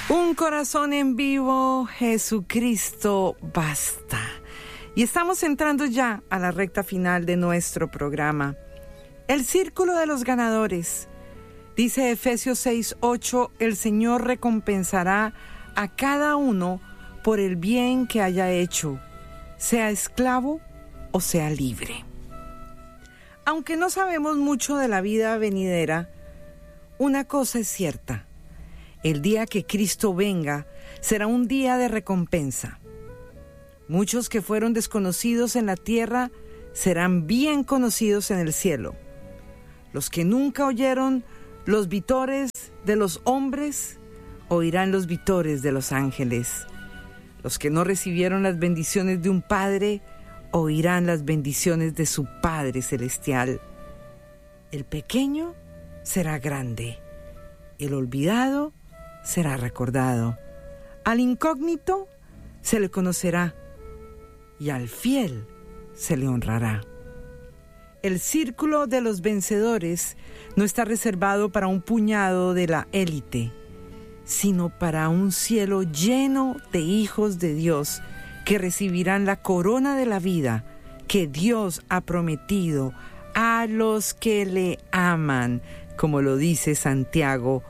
Un corazón en vivo, Jesucristo basta. Y estamos entrando ya a la recta final de nuestro programa. El círculo de los ganadores. Dice Efesios 6:8, el Señor recompensará a cada uno por el bien que haya hecho, sea esclavo o sea libre. Aunque no sabemos mucho de la vida venidera, una cosa es cierta. El día que Cristo venga será un día de recompensa. Muchos que fueron desconocidos en la tierra serán bien conocidos en el cielo. Los que nunca oyeron los vitores de los hombres, oirán los vitores de los ángeles. Los que no recibieron las bendiciones de un padre, oirán las bendiciones de su Padre Celestial. El pequeño será grande, el olvidado será recordado. Al incógnito se le conocerá y al fiel se le honrará. El círculo de los vencedores no está reservado para un puñado de la élite, sino para un cielo lleno de hijos de Dios que recibirán la corona de la vida que Dios ha prometido a los que le aman, como lo dice Santiago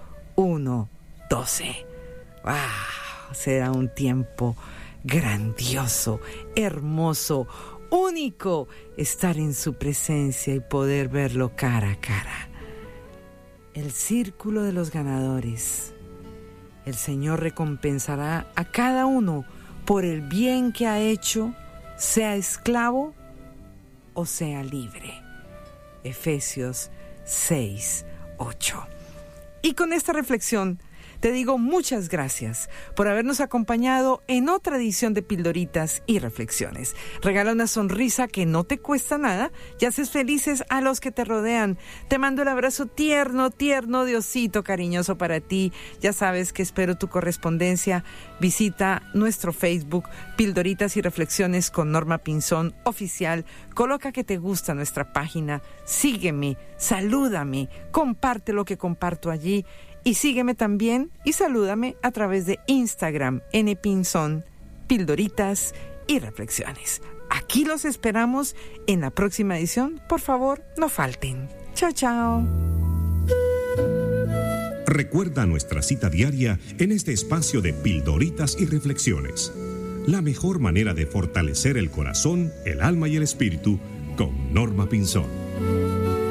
1:12. ¡Wow! Será un tiempo grandioso, hermoso, único, estar en su presencia y poder verlo cara a cara. El círculo de los ganadores. El Señor recompensará a cada uno por el bien que ha hecho, sea esclavo o sea libre. Efesios 6:8. Y con esta reflexión te digo muchas gracias por habernos acompañado en otra edición de Pildoritas y Reflexiones. Regala una sonrisa que no te cuesta nada y haces felices a los que te rodean. Te mando el abrazo tierno, de osito cariñoso para ti. Ya sabes que espero tu correspondencia. Visita nuestro Facebook, Pildoritas y Reflexiones con Norma Pinzón Oficial. Coloca que te gusta nuestra página. Sígueme, salúdame, comparte lo que comparto allí. Y sígueme también y salúdame a través de Instagram, npinzón, Pildoritas y Reflexiones. Aquí los esperamos en la próxima edición. Por favor, no falten. Chao, chao. Recuerda nuestra cita diaria en este espacio de Pildoritas y Reflexiones. La mejor manera de fortalecer el corazón, el alma y el espíritu con Norma Pinzón.